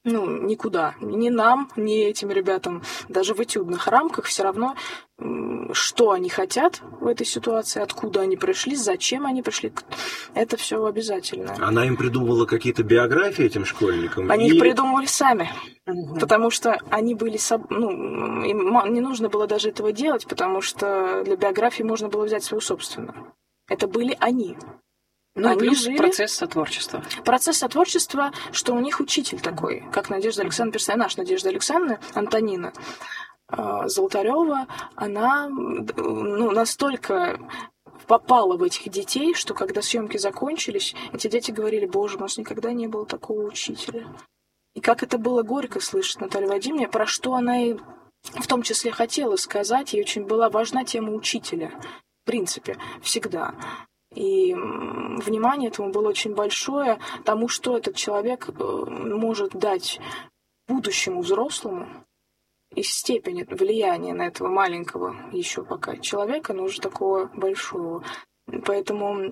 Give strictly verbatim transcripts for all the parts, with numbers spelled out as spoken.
ну, никуда. Ни нам, ни этим ребятам. Даже в этюдных рамках все равно, что они хотят в этой ситуации, откуда они пришли, зачем они пришли. Это все обязательно. Она им придумывала какие-то биографии этим школьникам? Они и... их придумывали сами. Угу. Потому что они были... Ну, им не нужно было даже этого делать, потому что для биографии можно было взять свою собственную. Это были они. Ну, они плюс жили... процесс сотворчества. Процесс сотворчества, что у них учитель такой, как Надежда Александровна, персонаж Надежда Александровна, Антонина Золотарева, она ну, настолько попала в этих детей, что когда съемки закончились, эти дети говорили: боже, у нас никогда не было такого учителя. И как это было горько слышать Наталье Владимировне, про что она и в том числе хотела сказать, ей очень была важна тема учителя, в принципе, всегда. И внимание этому было очень большое, тому, что этот человек может дать будущему взрослому, и степень влияния на этого маленького еще пока человека, но уже такого большого. Поэтому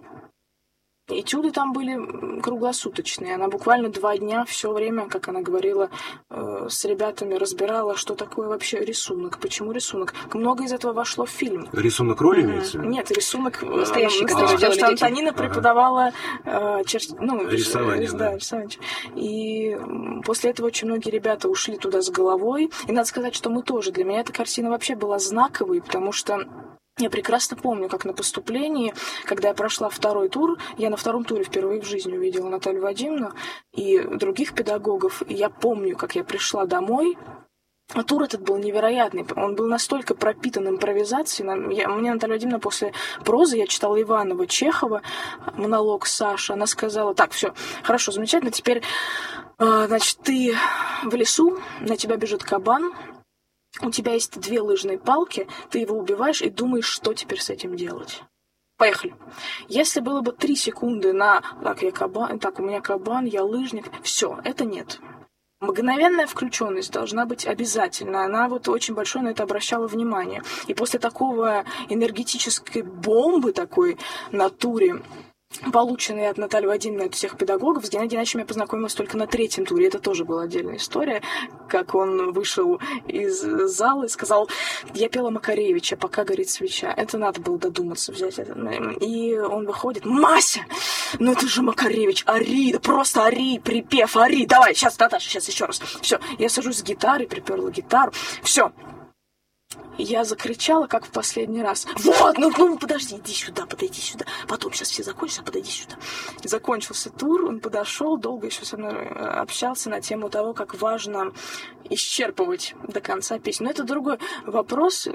этюды там были круглосуточные. Она буквально два дня все время, как она говорила, с ребятами разбирала, что такое вообще рисунок, почему рисунок. Много из этого вошло в фильм. Рисунок роли имеется? Нет, рисунок настоящий, потому что дети. Антонина преподавала ага. чер... ну, рисование. Да, да. рисование. И после этого очень многие ребята ушли туда с головой. И надо сказать, что мы тоже. Для меня эта картина вообще была знаковой, потому что я прекрасно помню, как на поступлении, когда я прошла второй тур, я на втором туре впервые в жизни увидела Наталью Вадимовну и других педагогов. И я помню, как я пришла домой. А тур этот был невероятный. Он был настолько пропитан импровизацией. Я, мне Наталья Вадимовна после прозы, я читала Иванова, Чехова, монолог Саши. Она сказала: так, все, хорошо, замечательно, теперь, значит, ты в лесу, на тебя бежит кабан, у тебя есть две лыжные палки, ты его убиваешь и думаешь, что теперь с этим делать. Поехали. Если было бы три секунды на «так, я кабан, так, у меня кабан, я лыжник», все, это нет. Мгновенная включенность должна быть обязательно. Она вот очень большое на это обращала внимание. И после такого энергетической бомбы такой натуре, полученные от Натальи Вадимовны, от всех педагогов, с Геннадием Геннадьевичем я познакомилась только на третьем туре. Это тоже была отдельная история, как он вышел из зала и сказал: я пела Макаревича, пока горит свеча. Это надо было додуматься взять. И он выходит: Мася, ну это же Макаревич, ори, просто ори, припев, ори, давай, сейчас, Наташа, сейчас еще раз. Все, я сажусь с гитарой, приперла гитару, все. Я закричала, как в последний раз: вот, ну, ну подожди, иди сюда, подойди сюда. Потом сейчас все закончатся, подойди сюда. И закончился тур, он подошел, долго еще со мной общался на тему того, как важно исчерпывать до конца песню. Но это другой вопрос,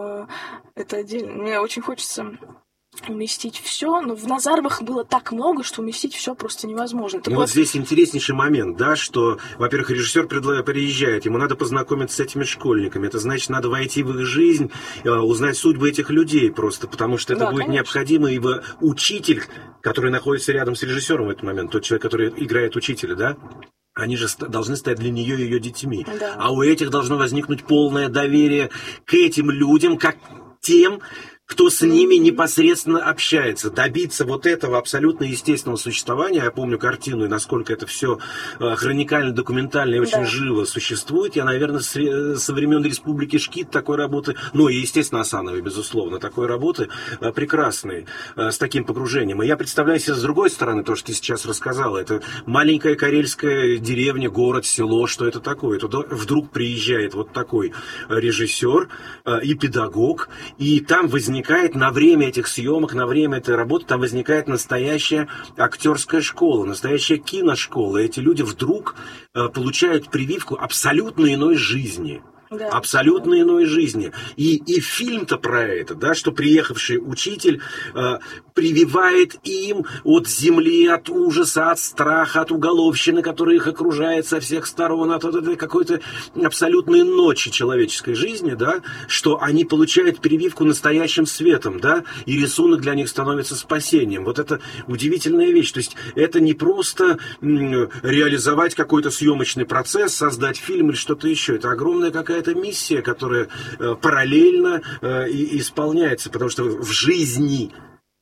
это отдельно. Мне очень хочется уместить все, но в Назаровых было так много, что уместить все просто невозможно. Это ну было... вот здесь интереснейший момент, да, что, во-первых, режиссер предла... приезжает, ему надо познакомиться с этими школьниками, это значит, надо войти в их жизнь, узнать судьбы этих людей просто, потому что это да, будет конечно. необходимо, ибо учитель, который находится рядом с режиссером в этот момент, тот человек, который играет учителя, да, они же должны стать для нее ее детьми, да. А у этих должно возникнуть полное доверие к этим людям, как тем, кто с ними непосредственно общается, добиться вот этого абсолютно естественного существования. Я помню картину, и насколько это все хроникально, документально и очень да. живо существует. Я, наверное, со времен Республики Шкит такой работы, ну и, естественно, Асановой, безусловно, такой работы прекрасной, с таким погружением. И я представляю себе с другой стороны то, что ты сейчас рассказала. Это маленькая карельская деревня, город, село, что это такое? Туда вдруг приезжает вот такой режиссер и педагог, и там возникает возникает на время этих съемок, на время этой работы, там возникает настоящая актерская школа, настоящая киношкола. И эти люди вдруг э, получают прививку абсолютно иной жизни. Да. Абсолютно иной жизни. И, и фильм-то про это, да, что приехавший учитель э, прививает им от земли, от ужаса, от страха, от уголовщины, которая их окружает со всех сторон, от, от, от какой-то абсолютной ночи человеческой жизни, да, что они получают прививку настоящим светом, да, и рисунок для них становится спасением. Вот это удивительная вещь. То есть это не просто м, реализовать какой-то съемочный процесс, создать фильм или что-то еще. Это огромная какая-то это миссия, которая э, параллельно э, и, исполняется, потому что в жизни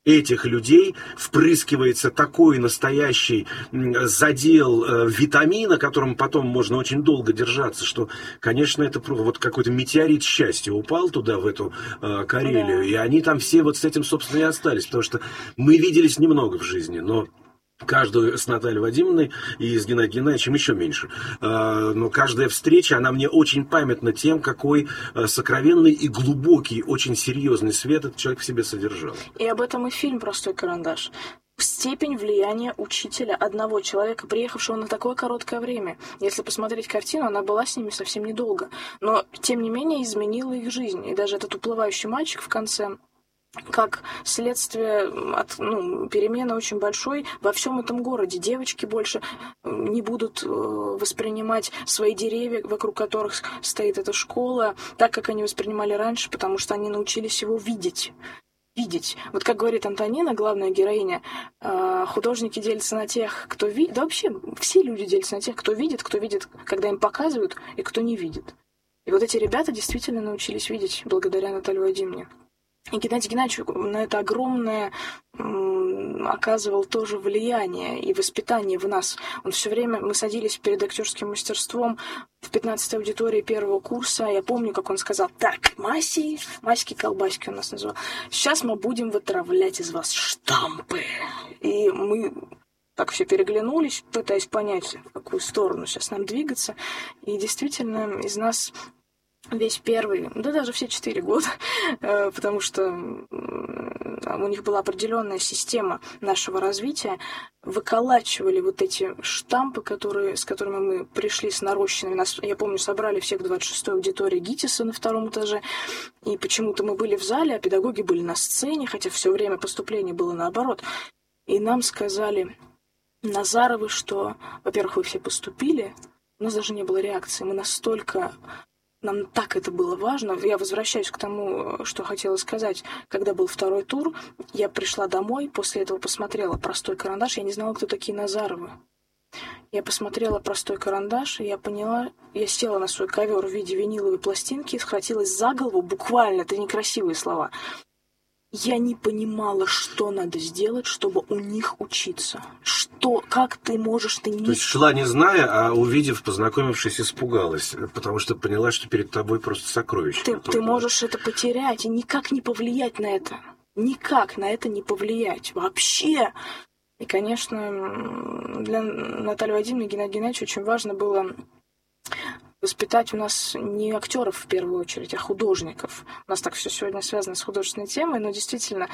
этих людей впрыскивается такой настоящий задел э, витамина, которым потом можно очень долго держаться, что, конечно, это вот какой-то метеорит счастья упал туда, в эту э, Карелию, да. И они там все вот с этим, собственно, и остались, потому что мы виделись немного в жизни, но каждую с Натальей Вадимовной и с Геннадием Геннадьевичем еще меньше. Но каждая встреча, она мне очень памятна тем, какой сокровенный и глубокий, очень серьезный свет этот человек в себе содержал. И об этом и фильм «Простой карандаш». Степень влияния учителя, одного человека, приехавшего на такое короткое время. Если посмотреть картину, она была с ними совсем недолго. Но, тем не менее, изменила их жизнь. И даже этот уплывающий мальчик в конце... как следствие от ну, перемены очень большой во всем этом городе. Девочки больше не будут воспринимать свои деревья, вокруг которых стоит эта школа, так, как они воспринимали раньше, потому что они научились его видеть. Видеть. Вот как говорит Антонина, главная героиня, художники делятся на тех, кто видит. Да вообще все люди делятся на тех, кто видит, кто видит, когда им показывают, и кто не видит. И вот эти ребята действительно научились видеть благодаря Наталье Вадимовне. И Геннадий Геннадьевич на это огромное м, оказывал тоже влияние и воспитание в нас. Он все время, мы садились перед актерским мастерством в пятнадцатой аудитории первого курса. Я помню, как он сказал: так, Маси, Маськи-колбаски он нас называл, сейчас мы будем вытравлять из вас штампы. И мы так все переглянулись, пытаясь понять, в какую сторону сейчас нам двигаться. И действительно, из нас... Весь первый, да даже все четыре года, потому что у них была определенная система нашего развития, выколачивали вот эти штампы, которые, с которыми мы пришли с нарощенными. Нас, я помню, собрали всех в двадцать шестой аудитории ГИТИСа на втором этаже, и почему-то мы были в зале, а педагоги были на сцене, хотя все время поступления было наоборот. И нам сказали: Назаровы, что, во-первых, вы все поступили, у нас даже не было реакции, мы настолько... Нам так это было важно. Я возвращаюсь к тому, что хотела сказать. Когда был второй тур, я пришла домой, после этого посмотрела «Простой карандаш». Я не знала, кто такие Назаровы. Я посмотрела «Простой карандаш», и я поняла... Я села на свой ковер в виде виниловой пластинки, схватилась за голову, буквально, это некрасивые слова. Я не понимала, что надо сделать, чтобы у них учиться. Что, как ты можешь... Ты не... То есть шла не зная, а увидев, познакомившись, испугалась, потому что поняла, что перед тобой просто сокровище. Ты, ты можешь это потерять и никак не повлиять на это. Никак на это не повлиять. Вообще. И, конечно, для Натальи Вадимовны и Геннадия Геннадьевича очень важно было... воспитать у нас не актеров в первую очередь, а художников. У нас так все сегодня связано с художественной темой, но действительно...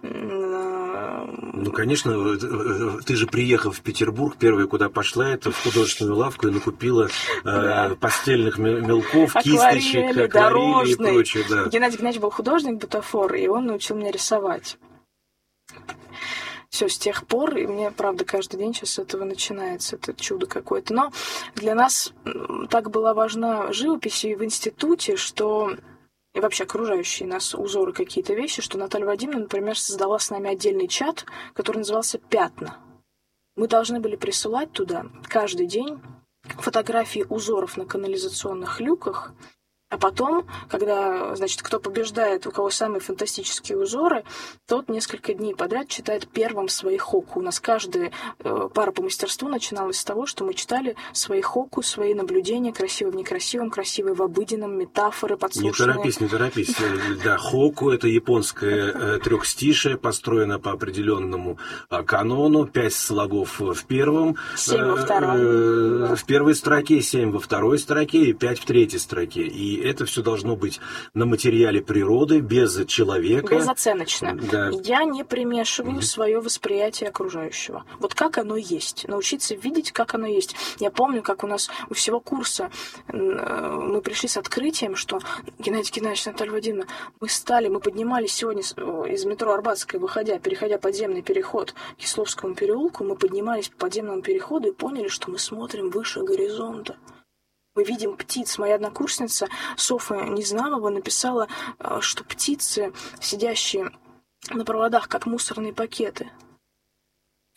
Ну, конечно, ты же, приехав в Петербург, первое, куда пошла, это в художественную лавку и накупила да. э, постельных мелков, кисточек, акварели и прочее. Да. Геннадий Геннадьевич был художник, бутафор, и он научил меня рисовать. Все, с тех пор, и мне, правда, каждый день сейчас с этого начинается, это чудо какое-то. Но для нас так была важна живопись и в институте, что... И вообще окружающие нас узоры, какие-то вещи, что Наталья Вадимовна, например, создала с нами отдельный чат, который назывался «Пятна». Мы должны были присылать туда каждый день фотографии узоров на канализационных люках, а потом, когда, значит, кто побеждает, у кого самые фантастические узоры, тот несколько дней подряд читает первым свои хоку. У нас каждая э, пара по мастерству начиналась с того, что мы читали свои хоку, свои наблюдения, красивые в некрасивом, красивые в обыденном, метафоры подслушанные. Не торопись, не торопись. Да, хоку — это японское трехстишие, построено по определенному канону. Пять слогов в первом. Семь во втором. В первой строке, семь во второй строке и пять в третьей строке. И это все должно быть на материале природы, без человека. Безоценочно. Да. Я не примешиваю Mm-hmm. свое восприятие окружающего. Вот как оно есть. Научиться видеть, как оно есть. Я помню, как у нас у всего курса мы пришли с открытием, что Геннадий Геннадьевич, Наталья Вадимовна, мы стали, мы поднимались сегодня из метро Арбатской, выходя, переходя подземный переход к Кисловскому переулку, мы поднимались по подземному переходу и поняли, что мы смотрим выше горизонта. Мы видим птиц. Моя однокурсница Софья Незнамова написала, что птицы, сидящие на проводах, как мусорные пакеты.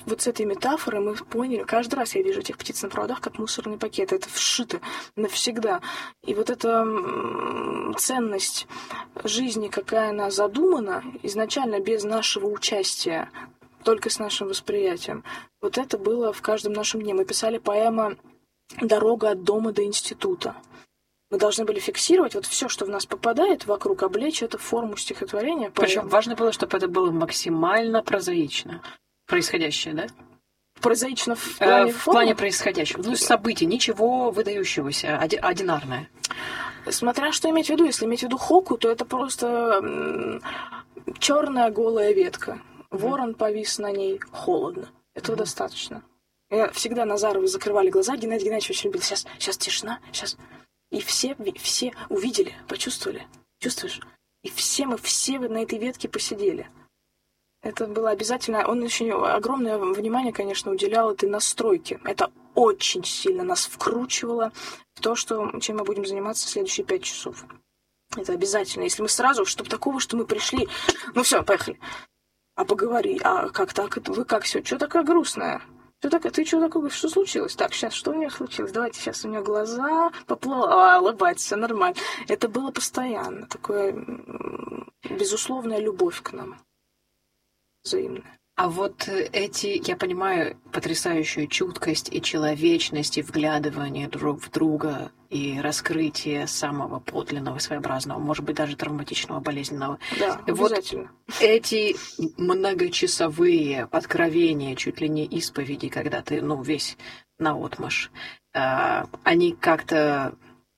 вот с этой метафорой мы поняли, каждый раз я вижу этих птиц на проводах как мусорные пакеты, это вшито навсегда. И вот эта ценность жизни, какая она задумана, изначально без нашего участия, только с нашим восприятием, вот это было в каждом нашем дне. Мы писали поэма «Дорога от дома до института». Мы должны были фиксировать вот все, что в нас попадает вокруг, облечь это в форму стихотворения. Причем важно было, чтобы это было максимально прозаично. Происходящее, да? Прозаично в плане э, В формы? плане происходящего. Ну, событий, ничего выдающегося, оди- одинарное. Смотря что иметь в виду. Если иметь в виду хоку, то это просто черная голая ветка. Mm-hmm. Ворон повис на ней, холодно. Этого mm-hmm. достаточно. Я всегда Назаровы закрывали глаза. Геннадий Геннадьевич очень любил. Сейчас, сейчас тишина, сейчас... И все, все увидели, почувствовали. Чувствуешь? И все мы все на этой ветке посидели. Это было обязательно. Он очень огромное внимание, конечно, уделял этой настройке. Это очень сильно нас вкручивало в то, что, чем мы будем заниматься в следующие пять часов. Это обязательно. Если мы сразу, чтобы такого, что мы пришли, ну все, поехали. А поговори, а как так? Вы как все? Что такая грустная? Что так, ты что такое? Что случилось? Так, сейчас, что у нее случилось? Давайте, сейчас у нее глаза поплыла, а, улыбается, все нормально. Это было постоянно. Такое безусловная любовь к нам. Взаимная. А вот эти, я понимаю, потрясающую чуткость и человечность, и вглядывание друг в друга, и раскрытие самого подлинного, своеобразного, может быть, даже травматичного, болезненного. Да, обязательно. Вот эти многочасовые откровения, чуть ли не исповеди, когда ты, ну, весь наотмашь, э, они как-то...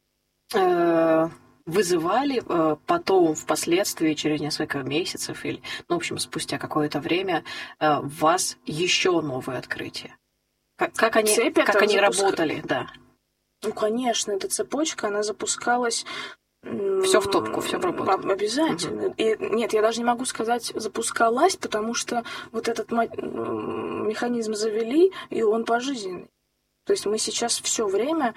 Э, вызывали э, потом, впоследствии, через несколько месяцев или, ну, в общем, спустя какое-то время, э, в вас еще новые открытия? Как, как они, как они запуск... работали, да? Ну, конечно, эта цепочка, она запускалась... Все в топку, все в работу. Обязательно. Угу. И, нет, я даже не могу сказать, запускалась, потому что вот этот механизм завели, и он пожизненный. То есть мы сейчас все время...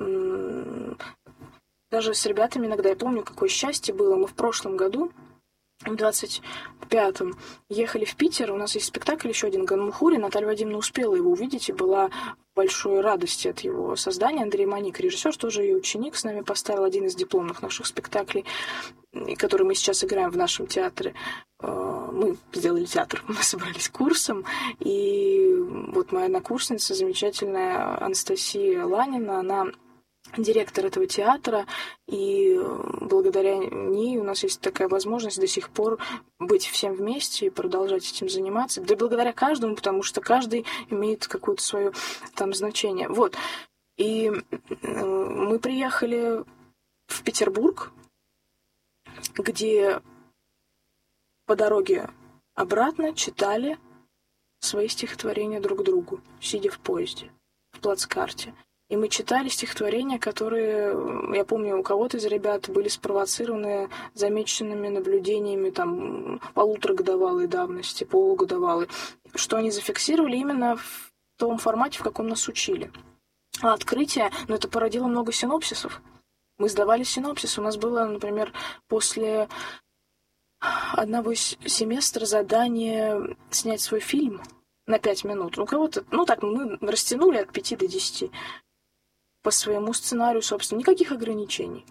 Даже с ребятами иногда, я помню, какое счастье было. Мы в прошлом году, в двадцать пятом, ехали в Питер. У нас есть спектакль еще один «Ганмухури». Наталья Вадимовна успела его увидеть и была в большой радости от его создания. Андрей Маник, режиссер, тоже ее ученик, с нами поставил один из дипломных наших спектаклей, который мы сейчас играем в нашем театре. Мы сделали театр, мы собрались курсом, и вот моя однокурсница, замечательная Анастасия Ланина, она директор этого театра, и благодаря ней у нас есть такая возможность до сих пор быть всем вместе и продолжать этим заниматься. Да благодаря каждому, потому что каждый имеет какое-то свое там значение. Вот. И мы приехали в Петербург, где по дороге обратно читали свои стихотворения друг другу, сидя в поезде, в плацкарте. И мы читали стихотворения, которые, я помню, у кого-то из ребят были спровоцированы замеченными наблюдениями там полуторагодовалой давности, полугодовалой, что они зафиксировали именно в том формате, в каком нас учили. А открытие, ну, это породило много синопсисов. Мы сдавали синопсис. У нас было, например, после одного семестра задание снять свой фильм на пять минут. У кого-то, ну так, мы растянули от пяти до десяти. По своему сценарию, собственно, никаких ограничений.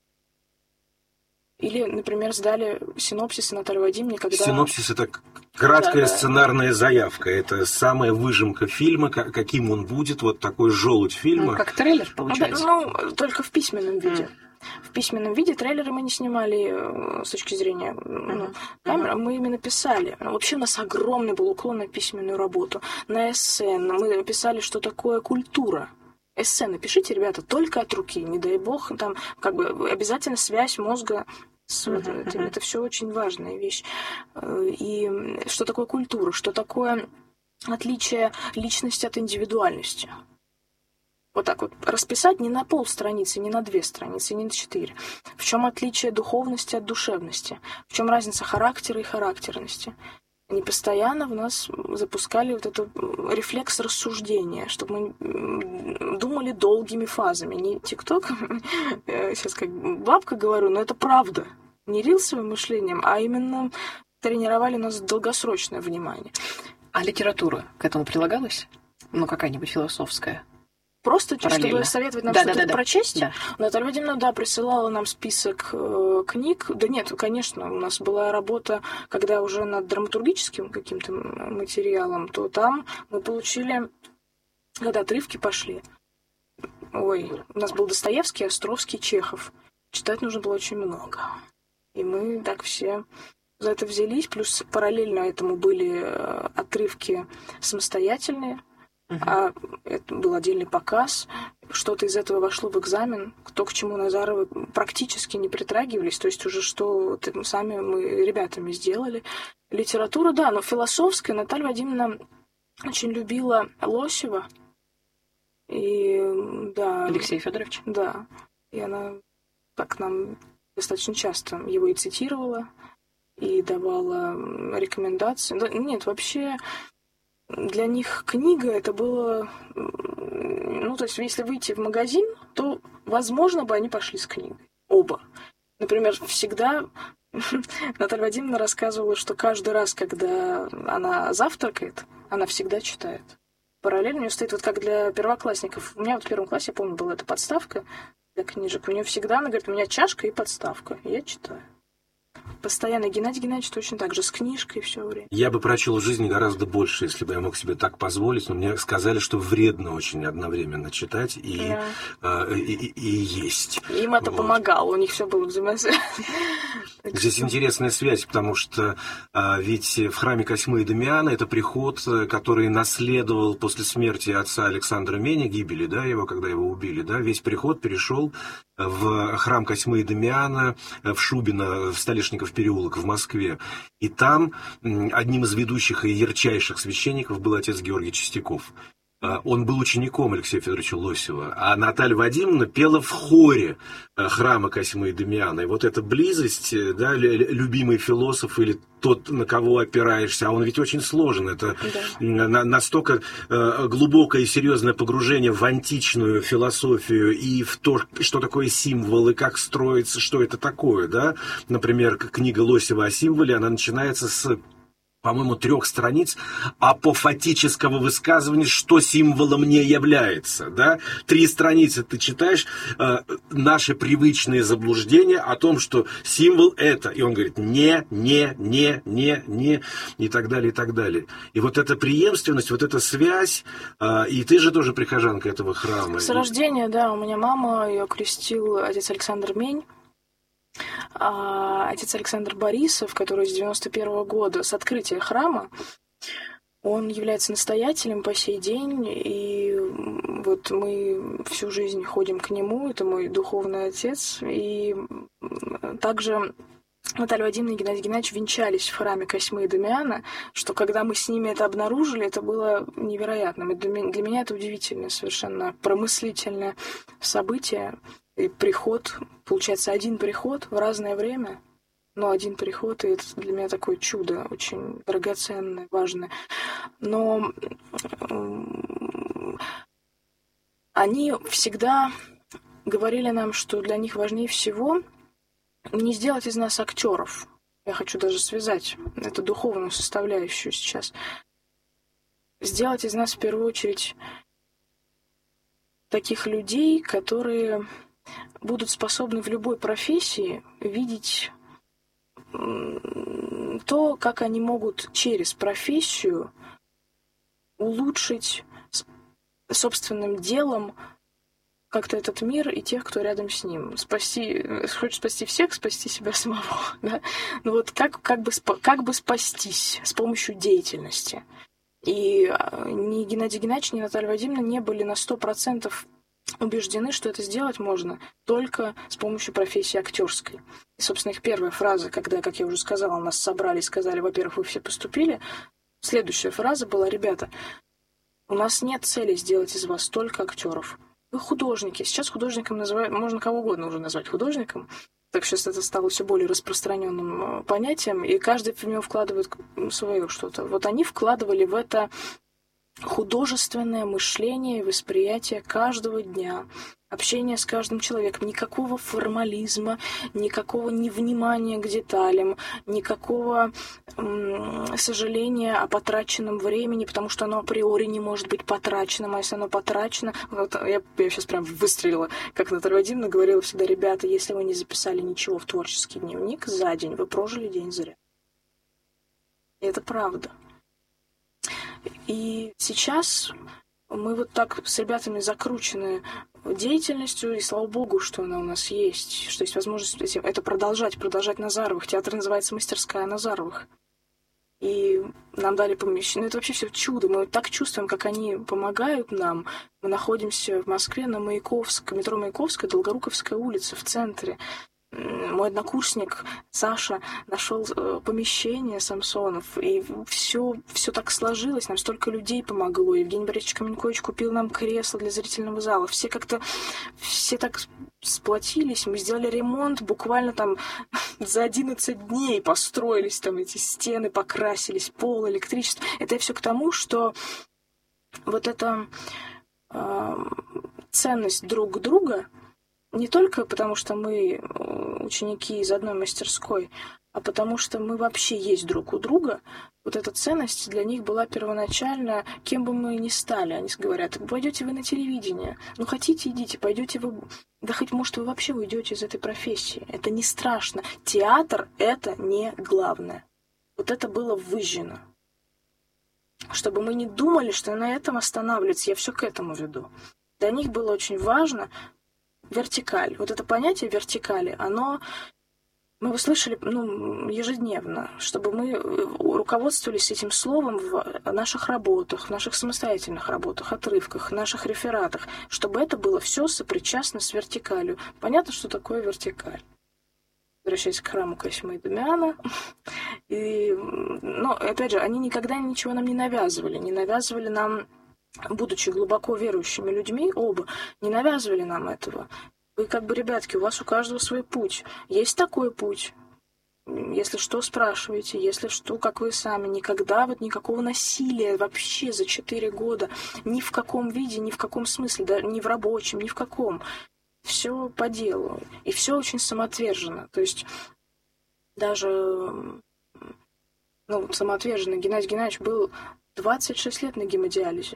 Или, например, сдали синопсисы Наталье Вадимовне, когда... Синопсис — это краткая да, сценарная да. заявка. Это самая выжимка фильма, каким он будет, вот такой желудь фильма. Ну, как трейлер, получается. Ну, да, ну только в письменном виде. Mm. В письменном виде трейлеры мы не снимали с точки зрения mm-hmm. ну, камеры, мы именно писали. Вообще у нас огромный был уклон на письменную работу, на эссе. Мы писали, что такое культура. Эссе напишите, ребята, только от руки, не дай бог, там как бы обязательно связь мозга с uh-huh, этим. Uh-huh. Это все очень важная вещь. И что такое культура, что такое отличие личности от индивидуальности. Вот так вот расписать не на полстраницы, не на две страницы, не на четыре. В чем отличие духовности от душевности? В чем разница характера и характерности? Они постоянно в нас запускали вот этот рефлекс рассуждения, чтобы мы думали долгими фазами. Не тикток, сейчас как бабка говорю, но это правда. Не рилсовым мышлением, а именно тренировали нас долгосрочное внимание. А литература к этому прилагалась? Ну, какая-нибудь философская? Просто, чтобы советовать нам да, что-то да, да, прочесть. Да. Наталья Вадимовна, да, присылала нам список э, книг. Да нет, конечно, у нас была работа, когда уже над драматургическим каким-то материалом, то там мы получили, когда отрывки пошли. Ой, у нас был Достоевский, Островский, Чехов. Читать нужно было очень много. И мы так все за это взялись. Плюс параллельно этому были отрывки самостоятельные. А это был отдельный показ. Что-то из этого вошло в экзамен. То, к чему Назаровы практически не притрагивались. То есть уже что сами мы ребятами сделали. Литература, да, но философская. Наталья Вадимовна очень любила Лосева. И, да, Алексей Федорович? Да. И она так нам достаточно часто его и цитировала, и давала рекомендации. Да, нет, вообще... Для них книга это было... Ну, то есть, если выйти в магазин, то, возможно, бы они пошли с книгой. Оба. Например, всегда Наталья Вадимовна рассказывала, что каждый раз, когда она завтракает, она всегда читает. Параллельно у нее стоит, вот как для первоклассников. У меня вот в первом классе, я помню, была эта подставка для книжек. У нее всегда, она говорит, у меня чашка и подставка. И я читаю. Постоянно Геннадий Геннадьевич точно так же, с книжкой все время. Я бы прочел в жизни гораздо больше, если бы я мог себе так позволить, но мне сказали, что вредно очень одновременно читать и, да. э, и, и, и есть. Им это вот. Помогало, у них все было взаимосвязано. Здесь интересная связь, потому что а, ведь в храме Косьмы и Дамиана это приход, который наследовал после смерти отца Александра Меня, гибели, да, его, когда его убили, да, весь приход перешел в храм Косьмы и Дамиана в Шубино, в Столешников переулок в Москве. И там одним из ведущих и ярчайших священников был отец Георгий Чистяков. Он был учеником Алексея Федоровича Лосева, а Наталья Вадимовна пела в хоре храма Косьмы и Дамиана. И вот эта близость, да, любимый философ или тот, на кого опираешься, а он ведь очень сложен. Это да. на, настолько глубокое и серьезное погружение в античную философию и в то, что такое символ, и как строится, что это такое. Да? Например, книга Лосева о символе, она начинается с... по-моему, трех страниц апофатического высказывания, что символом не является. Да? Три страницы ты читаешь э, наши привычные заблуждения о том, что символ это. И он говорит не, не, не, не, не, и так далее, и так далее. И вот эта преемственность, вот эта связь, э, и ты же тоже прихожанка этого храма. С рождения, да, у меня мама, ее крестил отец Александр Мень. А отец Александр Борисов, который с девяносто первого года, с открытия храма, он является настоятелем по сей день, и вот мы всю жизнь ходим к нему, это мой духовный отец, и также Наталья Вадимовна и Геннадий Геннадьевич венчались в храме Косьмы и Дамиана, что когда мы с ними это обнаружили, это было невероятным, и для меня это удивительное, совершенно промыслительное событие. И приход, получается, один приход в разное время, но один приход, и это для меня такое чудо, очень драгоценное, важное. Но они всегда говорили нам, что для них важнее всего не сделать из нас актеров. Я хочу даже связать эту духовную составляющую сейчас. Сделать из нас в первую очередь таких людей, которые будут способны в любой профессии видеть то, как они могут через профессию улучшить собственным делом как-то этот мир и тех, кто рядом с ним. Спасти, хочешь спасти всех, спасти себя самого. Да? Ну вот как, как, бы, как бы спастись с помощью деятельности. И ни Геннадий Геннадьевич, ни Наталья Вадимовна не были на сто процентов убеждены, что это сделать можно только с помощью профессии актерской. И, собственно, их первая фраза, когда, как я уже сказала, нас собрали и сказали, во-первых, вы все поступили, следующая фраза была: ребята, у нас нет цели сделать из вас только актеров. Вы художники. Сейчас художником называют, можно кого угодно уже назвать художником. Так сейчас это стало все более распространенным понятием, и каждый в него вкладывает свое что-то. Вот они вкладывали в это художественное мышление и восприятие каждого дня, общение с каждым человеком, никакого формализма, никакого невнимания к деталям, никакого м- сожаления о потраченном времени, потому что оно априори не может быть потраченным, а если оно потрачено... Вот я, я сейчас прям выстрелила, как Наталья Вадимовна говорила всегда: ребята, если вы не записали ничего в творческий дневник за день, вы прожили день зря. И это правда. И сейчас мы вот так с ребятами закручены деятельностью, и слава богу, что она у нас есть, что есть возможность этим, это продолжать, продолжать Назаровых. Театр называется «Мастерская Назаровых». И нам дали помещение. Ну, это вообще все чудо. Мы так чувствуем, как они помогают нам. Мы находимся в Москве на Маяковской, метро Маяковская, Долгоруковская улица, в центре. Мой однокурсник Саша нашел помещение Самсонов, и все, все так сложилось, нам столько людей помогло. Евгений Борисович Каменькович купил нам кресло для зрительного зала. Все как-то, все так сплотились, мы сделали ремонт, буквально там за одиннадцать дней построились там эти стены, покрасились, пол, электричество. Это все к тому, что вот эта э, ценность друг друга, не только потому, что мы ученики из одной мастерской, а потому что мы вообще есть друг у друга. Вот эта ценность для них была первоначально, кем бы мы ни стали. Они говорят: пойдете вы на телевидение, ну хотите, идите, пойдете вы, да хоть, может, вы вообще уйдете из этой профессии. Это не страшно. Театр — это не главное. Вот это было выжжено. Чтобы мы не думали, что на этом останавливаться. Я все к этому веду. Для них было очень важно вертикаль. Вот это понятие вертикали, оно, мы его слышали, ну, ежедневно, чтобы мы руководствовались этим словом в наших работах, в наших самостоятельных работах, отрывках, в наших рефератах, чтобы это было все сопричастно с вертикалью. Понятно, что такое вертикаль. Возвращаясь к храму Косьмы и Дамиана. И, но, опять же, они никогда ничего нам не навязывали, не навязывали нам, будучи глубоко верующими людьми, оба, не навязывали нам этого. Вы как бы, ребятки, у вас у каждого свой путь. Есть такой путь. Если что, спрашивайте. Если что, как вы сами. Никогда вот никакого насилия вообще за четыре года. Ни в каком виде, ни в каком смысле. Да, ни в рабочем, ни в каком. Все по делу. И все очень самоотверженно. То есть даже ну, самоотверженно Геннадий Геннадьевич был двадцать шесть лет на гемодиализе.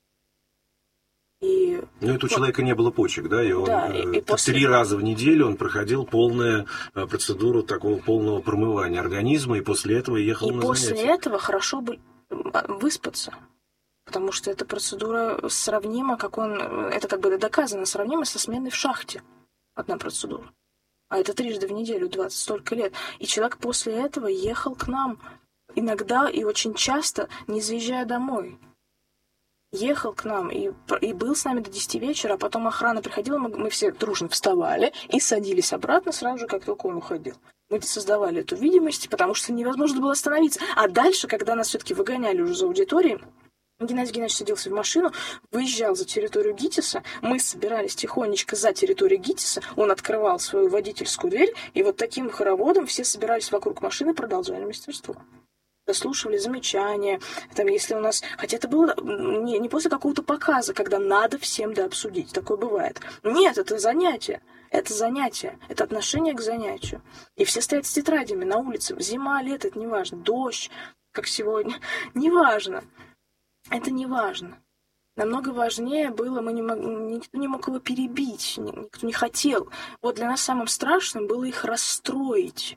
И ну, это у вот. человека не было почек, да? И он да, и, и после... три раза в неделю он проходил полную процедуру такого полного промывания организма, и после этого ехал и на после занятия. этого хорошо бы выспаться, потому что эта процедура сравнима, как он... Это как бы доказано, сравнима со сменой в шахте. Одна процедура. А это трижды в неделю, двадцать столько лет. И человек после этого ехал к нам. Иногда и очень часто, не заезжая домой. Ехал к нам и, и был с нами до десяти вечера, а потом охрана приходила, мы, мы все дружно вставали и садились обратно сразу же, как только он уходил. Мы создавали эту видимость, потому что невозможно было остановиться. А дальше, когда нас все-таки выгоняли уже за аудиторией, Геннадий Геннадьевич садился в машину, выезжал за территорию ГИТИСа, мы собирались тихонечко за территорию ГИТИСа, он открывал свою водительскую дверь, и вот таким хороводом все собирались вокруг машины и продолжали мастерство. Слушали замечания, там, если у нас... Хотя это было не, не после какого-то показа, когда надо всем да обсудить. Такое бывает. Нет, это занятие. Это занятие. Это отношение к занятию. И все стоят с тетрадями на улице. Зима, лето, это не важно. Дождь, как сегодня. Не важно. Это не важно. Намного важнее было, мы не мог, никто не мог его перебить, никто не хотел. Вот для нас самым страшным было их расстроить.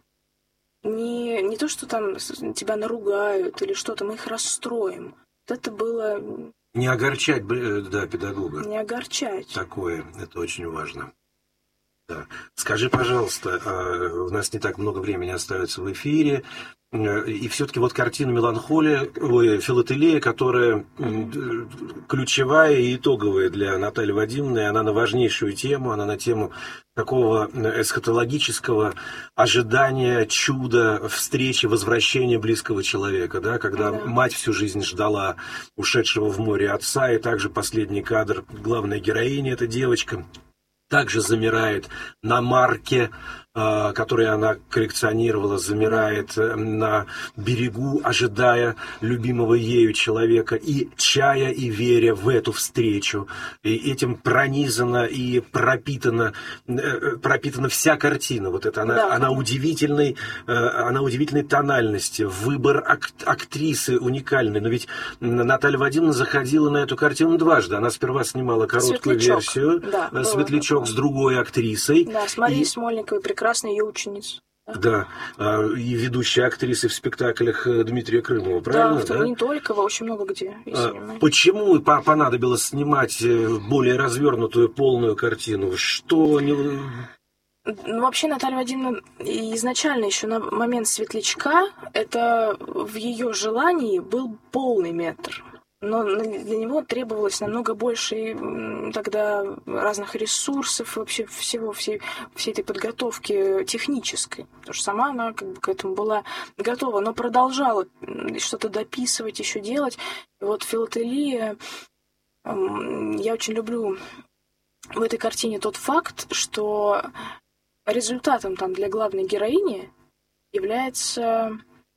Не, не то, что там тебя наругают или что-то, мы их расстроим. Вот это было... Не огорчать, да, педагога. Не огорчать. Такое, это очень важно. Да. Скажи, пожалуйста, у нас не так много времени остается в эфире, и все-таки вот картина «Меланхолия», ой, «Филателия», которая ключевая и итоговая для Натальи Вадимовны, она на важнейшую тему, она на тему такого эсхатологического ожидания, чуда, встречи, возвращения близкого человека, да, когда да. мать всю жизнь ждала ушедшего в море отца, и также последний кадр, главная героиня, эта девочка, также замирает на марке которые она коллекционировала, замирает на берегу, ожидая любимого ею человека, и чая и веря в эту встречу. И этим пронизана и пропитана, пропитана вся картина. Вот это она, да. она, удивительной, она удивительной тональности, выбор ак- актрисы уникальный. Но ведь Наталья Вадимовна заходила на эту картину дважды. Она сперва снимала короткую Светлячок. версию, да, «Светлячок» с другой актрисой. Да, с Марией и... Смольниковой, прекрасной ее ученицей. Да, и ведущая актриса в спектаклях Дмитрия Крымова, правильно? Да, да? не только, очень много где. А, почему понадобилось снимать более развернутую полную картину? Что... Ну, вообще, Наталья Вадимовна изначально еще на момент «Светлячка» это в ее желании был полный метр. Но для него требовалось намного больше тогда разных ресурсов, вообще всего, всей, всей этой подготовки технической. Потому что сама она как бы к этому была готова, но продолжала что-то дописывать, еще делать. И вот филателия, я очень люблю в этой картине тот факт, что результатом там для главной героини является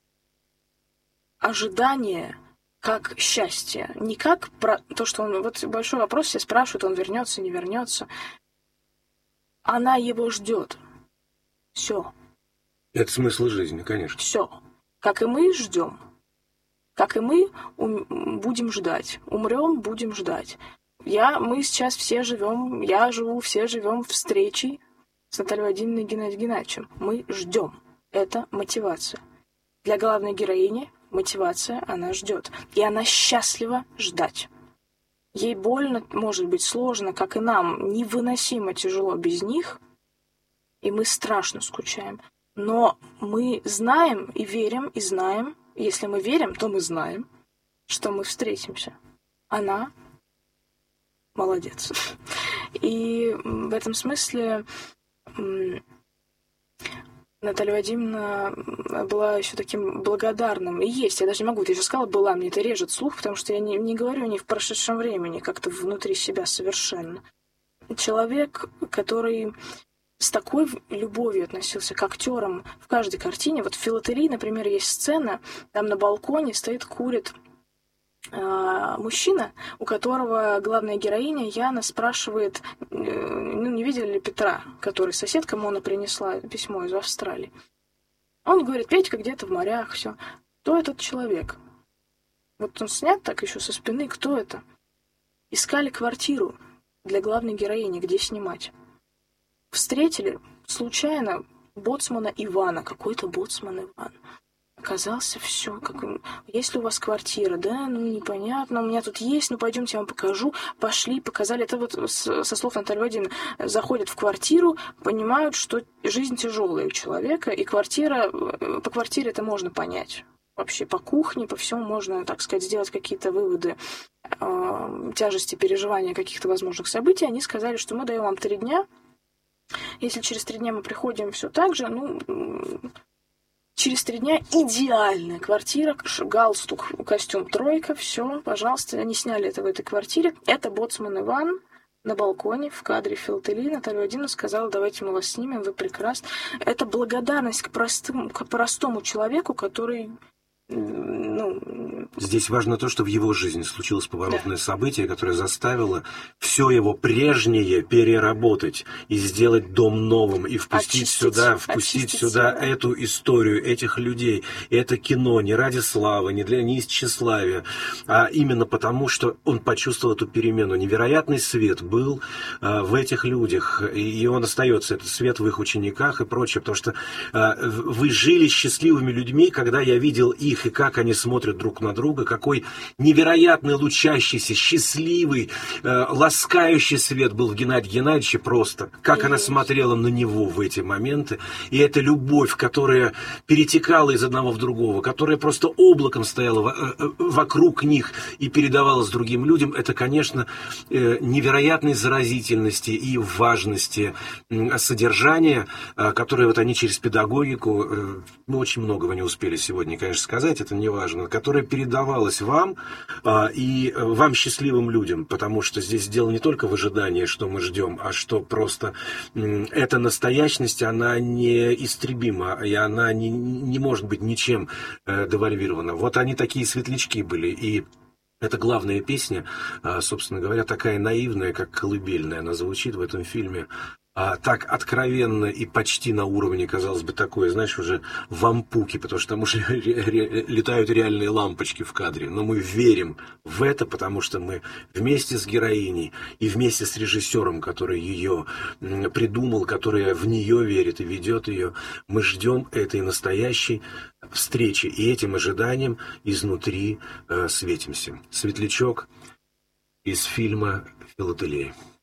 ожидание как счастье. Не как про то, что он... Вот большой вопрос, все спрашивают, он вернется, не вернется. Она его ждет. Все. Это смысл жизни, конечно. Все. Как и мы ждем. Как и мы ум- будем ждать. Умрем, будем ждать. Я, мы сейчас все живем, я живу, все живем встречей с Натальей Вадимовной и Геннадием Геннадьевичем. Мы ждем. Это мотивация. Для главной героини мотивация, она ждет. И она счастлива ждать. Ей больно, может быть, сложно, как и нам, невыносимо тяжело без них, и мы страшно скучаем. Но мы знаем и верим, и знаем, если мы верим, то мы знаем, что мы встретимся. Она молодец. И в этом смысле Наталья Вадимовна была еще таким благодарным. И есть, я даже не могу, я же сказала, была, мне это режет слух, потому что я не, не говорю о ней в прошедшем времени, как-то внутри себя совершенно. Человек, который с такой любовью относился к актерам в каждой картине. Вот в «Филателии», например, есть сцена, там на балконе стоит, курит э, мужчина, у которого главная героиня Яна спрашивает, э, ну, не видели ли Петра, который соседка Мона принесла письмо из Австралии. Он говорит, Петька где-то в морях, все. Кто этот человек? Вот он снят так еще со спины, кто это? Искали квартиру для главной героини, где снимать. Встретили случайно боцмана Ивана, какой-то боцман Иван. Оказался все, как... есть ли у вас квартира? Да, ну непонятно, у меня тут есть, ну пойдемте я вам покажу. Пошли, показали. Это вот со слов Натальи Вадимовны. Заходят в квартиру, понимают, что жизнь тяжелая у человека, и квартира, по квартире это можно понять. Вообще по кухне, по всему можно, так сказать, сделать какие-то выводы э, тяжести переживания каких-то возможных событий. Они сказали, что мы даем вам три дня. Если через три дня мы приходим все так же, ну, через три дня идеальная квартира, галстук, костюм тройка, все, пожалуйста, они сняли это в этой квартире. Это боцман Иван на балконе в кадре «Филателии». Наталья Вадимовна сказала, давайте мы вас снимем, вы прекрасны. Это благодарность к простому, к простому человеку, который... Ну... Здесь важно то, что в его жизни случилось поворотное да. событие, которое заставило все его прежнее переработать и сделать дом новым, и впустить очистить, сюда, впустить сюда себя. Эту историю, этих людей. И это кино не ради славы, не для не из тщеславия, а именно потому, что он почувствовал эту перемену. Невероятный свет был а, в этих людях, и он остается, этот свет в их учениках и прочее, потому что а, вы жили счастливыми людьми, когда я видел их, и как они смотрят друг на друга, какой невероятный, лучащийся, счастливый, э, ласкающий свет был в Геннадии Геннадьевиче просто. Как mm-hmm. она смотрела на него в эти моменты. И эта любовь, которая перетекала из одного в другого, которая просто облаком стояла в, э, вокруг них и передавалась другим людям, это, конечно, э, невероятной заразительности и важности э, содержания, э, которое вот они через педагогику, э, мы очень многого не успели сегодня, конечно, сказать, это не важно, которое передавалось передавалось вам а, и вам, счастливым людям, потому что здесь дело не только в ожидании, что мы ждем, а что просто м, эта настоящность, она неистребима, и она не, не может быть ничем э, девальвирована. Вот они такие светлячки были, и это главная песня, а, собственно говоря, такая наивная, как колыбельная, она звучит в этом фильме. А, так откровенно и почти на уровне, казалось бы, такое, знаешь, уже вампуки, потому что там уже ре- ре- летают реальные лампочки в кадре. Но мы верим в это, потому что мы вместе с героиней и вместе с режиссером, который ее придумал, который в нее верит и ведет ее, мы ждем этой настоящей встречи. И этим ожиданием изнутри э, светимся. Светлячок из фильма «Филателия».